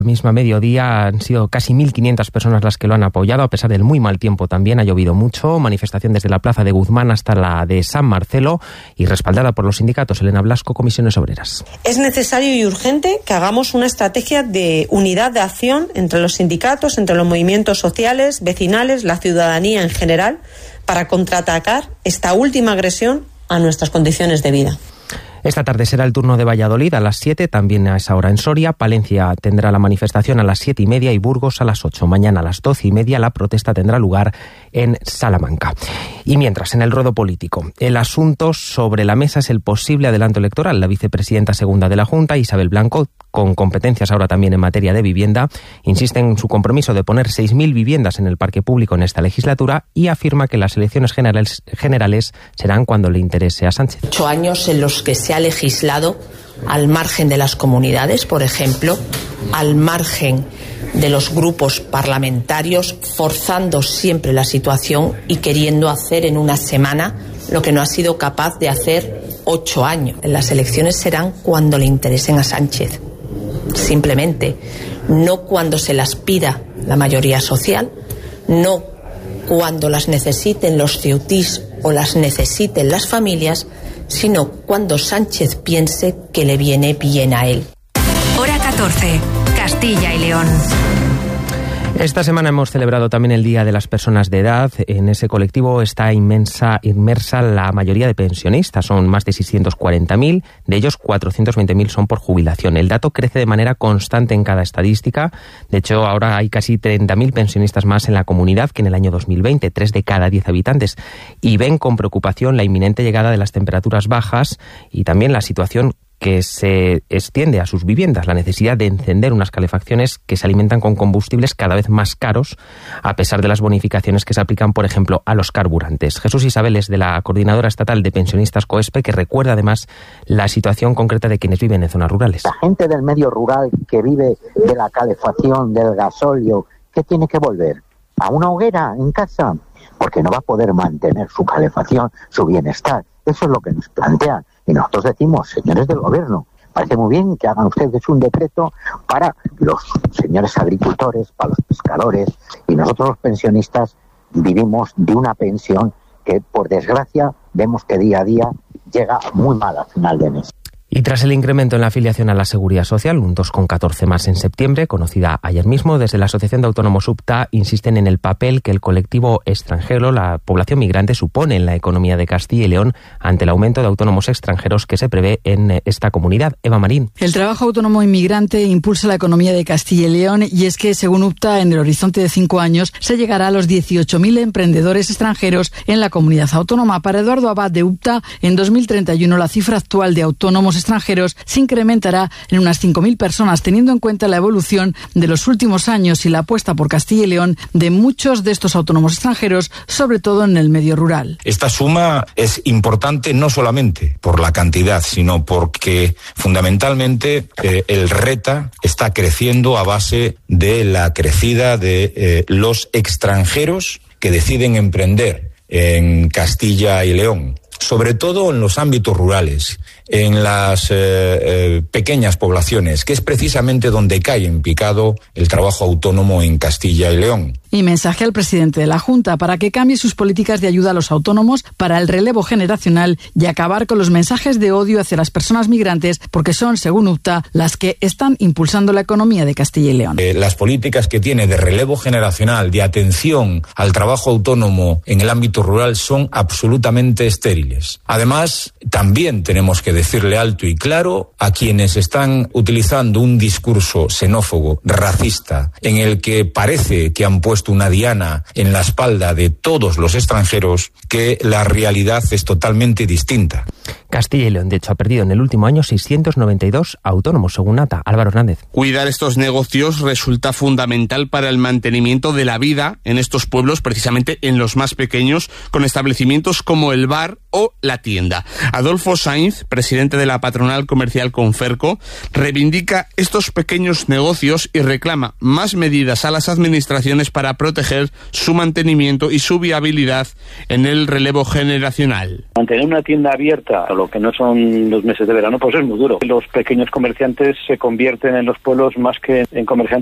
Misma mediodía han sido casi 1.500 personas las que lo han apoyado, a pesar del muy mal tiempo también, ha llovido mucho. Manifestación desde la Plaza de Guzmán hasta la de San Marcelo y respaldada por los sindicatos. Elena Blasco, Comisiones Obreras. Es necesario y urgente que hagamos una estrategia de unidad de acción entre los sindicatos, entre los movimientos sociales, vecinales, la ciudadanía en general, para contraatacar esta última agresión a nuestras condiciones de vida. Esta tarde será el turno de Valladolid a las 7, también a esa hora en Soria. Palencia tendrá la manifestación a las 7:30 y Burgos a las 8. Mañana a las 12:30 la protesta tendrá lugar en Salamanca. Y mientras, en el ruedo político, el asunto sobre la mesa es el posible adelanto electoral. La vicepresidenta segunda de la Junta, Isabel Blanco, con competencias ahora también en materia de vivienda, insiste en su compromiso de poner 6.000 viviendas en el parque público en esta legislatura y afirma que las elecciones generales serán cuando le interese a Sánchez. 8 años en los que se ha legislado al margen de las comunidades, por ejemplo, al margen de los grupos parlamentarios, forzando siempre la situación y queriendo hacer en una semana lo que no ha sido capaz de hacer 8 años. Las elecciones serán cuando le interesen a Sánchez, simplemente, no cuando se las pida la mayoría social, no cuando las necesiten los ceutís o las necesiten las familias, sino cuando Sánchez piense que le viene bien a él. Hora 14, Castilla y León. Esta semana hemos celebrado también el Día de las Personas de Edad. En ese colectivo está inmersa la mayoría de pensionistas. Son más de 640.000, de ellos 420.000 son por jubilación. El dato crece de manera constante en cada estadística. De hecho, ahora hay casi 30.000 pensionistas más en la comunidad que en el año 2020, 3 de cada 10 habitantes. Y ven con preocupación la inminente llegada de las temperaturas bajas y también la situación que se extiende a sus viviendas, la necesidad de encender unas calefacciones que se alimentan con combustibles cada vez más caros, a pesar de las bonificaciones que se aplican, por ejemplo, a los carburantes. Jesús Isabel es de la Coordinadora Estatal de Pensionistas COESPE, que recuerda además la situación concreta de quienes viven en zonas rurales. La gente del medio rural que vive de la calefacción, del gasóleo, ¿qué tiene que volver? ¿A una hoguera en casa? Porque no va a poder mantener su calefacción, su bienestar. Eso es lo que nos plantean. Y nosotros decimos, señores del gobierno, parece muy bien que hagan ustedes un decreto para los señores agricultores, para los pescadores, y nosotros los pensionistas vivimos de una pensión que, por desgracia, vemos que día a día llega muy mal al final de mes. Y tras el incremento en la afiliación a la Seguridad Social, un 2,14 más en septiembre, conocida ayer mismo, desde la Asociación de Autónomos UPTA insisten en el papel que el colectivo extranjero, la población migrante, supone en la economía de Castilla y León ante el aumento de autónomos extranjeros que se prevé en esta comunidad. Eva Marín. El trabajo autónomo inmigrante impulsa la economía de Castilla y León y es que, según UPTA, en el horizonte de 5 años se llegará a los 18.000 emprendedores extranjeros en la comunidad autónoma. Para Eduardo Abad de UPTA, en 2031 la cifra actual de autónomos extranjeros se incrementará en unas 5.000 personas, teniendo en cuenta la evolución de los últimos años y la apuesta por Castilla y León de muchos de estos autónomos extranjeros, sobre todo en el medio rural. Esta suma es importante no solamente por la cantidad, sino porque fundamentalmente el RETA está creciendo a base de la crecida de los extranjeros que deciden emprender en Castilla y León, sobre todo en los ámbitos rurales, en las pequeñas poblaciones, que es precisamente donde cae en picado el trabajo autónomo en Castilla y León. Y mensaje al presidente de la Junta para que cambie sus políticas de ayuda a los autónomos para el relevo generacional y acabar con los mensajes de odio hacia las personas migrantes, porque son, según UPTA, las que están impulsando la economía de Castilla y León. Las políticas que tiene de relevo generacional, de atención al trabajo autónomo en el ámbito rural son absolutamente estériles. Además, también tenemos que decirle alto y claro a quienes están utilizando un discurso xenófobo, racista, en el que parece que han puesto una diana en la espalda de todos los extranjeros, que la realidad es totalmente distinta. Castilla y León, de hecho, ha perdido en el último año 692 autónomos, según ATA. Álvaro Hernández. Cuidar estos negocios resulta fundamental para el mantenimiento de la vida en estos pueblos, precisamente en los más pequeños, con establecimientos como el bar o la tienda. Adolfo Sainz, presidente de la patronal comercial Conferco, reivindica estos pequeños negocios y reclama más medidas a las administraciones para proteger su mantenimiento y su viabilidad en el relevo generacional. Mantener una tienda abierta lo que no son los meses de verano, pues es muy duro. Los pequeños comerciantes se convierten en los pueblos más que en comerciantes